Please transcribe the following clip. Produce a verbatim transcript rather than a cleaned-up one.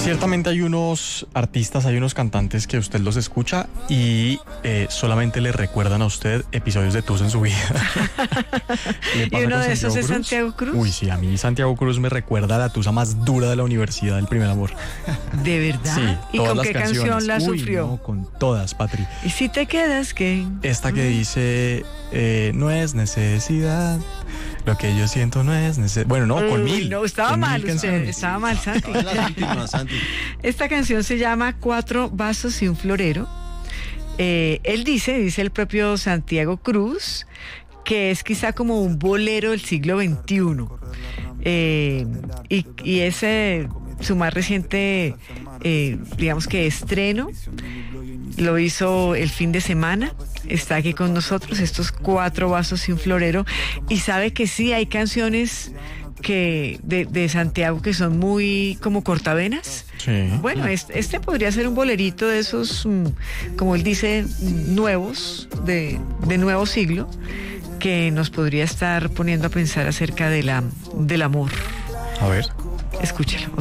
Ciertamente hay unos artistas, hay unos cantantes que usted los escucha y eh, solamente le recuerdan a usted episodios de Tusa en su vida. ¿Y uno de esos es Santiago Cruz? Uy, sí, a mí Santiago Cruz me recuerda a la Tusa más dura de la universidad del primer amor. ¿De verdad? Sí, ¿Y todas con las qué canciones. canción la Uy, sufrió? No, con todas, Patri. ¿Y si te quedas qué? Esta que dice, eh, no es necesidad, lo que yo siento no es necesidad. Bueno, no, con Uy, mil. No, estaba con mal mil usted, canciones. estaba mal, Santi. Todas las últimas, Santi. Esta canción se llama Cuatro vasos y un florero. Eh, él dice, dice el propio Santiago Cruz, que es quizá como un bolero del siglo veintiuno. Eh, y, y es eh, su más reciente, eh, digamos que estreno. Lo hizo el fin de semana. Está aquí con nosotros, estos Cuatro vasos y un florero. Y sabe que sí, hay canciones que de, de Santiago que son muy como cortavenas. Sí. Bueno, este, este podría ser un bolerito de esos, mm, como él dice, nuevos, de, de nuevo siglo, que nos podría estar poniendo a pensar acerca de la, del amor. A ver. Escúchelo.